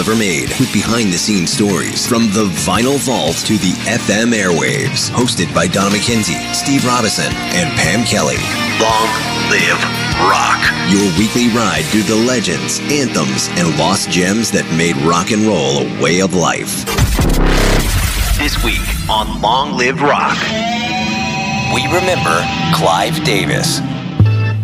ever made, with behind-the-scenes stories from the vinyl vault to the FM airwaves. Hosted by Donna McKenzie, Steve Robinson, and Pam Kelly. Long live rock. Your weekly ride through the legends, anthems, and lost gems that made rock and roll a way of life. This week on Long Live Rock, we remember Clive Davis.